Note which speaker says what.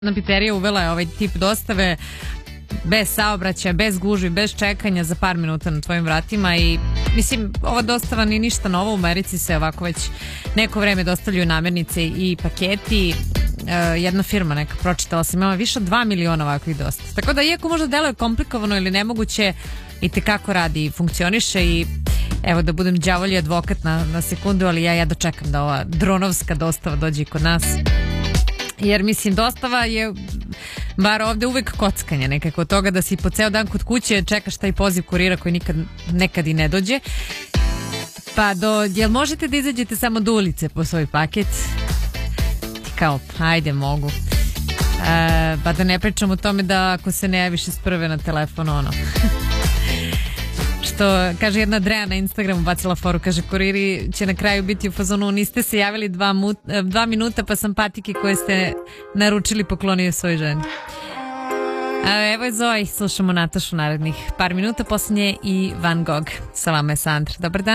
Speaker 1: Na pizzerija uvela je ovaj tip dostave bez saobraćaja, bez gužvi, bez čekanja za par minuta na tvojim vratima i mislim, ova dostava ni ništa novo, u Americi se ovako već neko vreme dostavljaju namirnice i paketi. Jedna firma neka pročitala sam, ima više od 2 miliona ovakvih dostava. Tako da iako možda deluje komplikovano ili nemoguće, i tekako radi i funkcioniše i evo da budem đavolji advokat na sekundu, ali ja dočekam da ova dronovska dostava dođe i kod nas. Jer mislim, dostava je bar ovde uvek kockanje nekako, od toga da si po ceo dan kod kuće čekaš taj poziv kurira koji nekad i ne dođe. Pa jel možete da izađete samo do ulice po svoj paket? Ti kao, ajde mogu. Pa da ne pričam o tome da ako se ne javiš iz prve na telefon, što kaže jedna Drea na Instagramu, bacila foru, kaže kuriri će na kraju biti u fazonu, niste se javili 2 minuta pa sam patike koje ste naručili poklonio svoj ženi. Evo je Zoe, slušamo Natašu narednih par minuta, posljednje i Van Gogh. Sa vama je Sandra, dobar dan.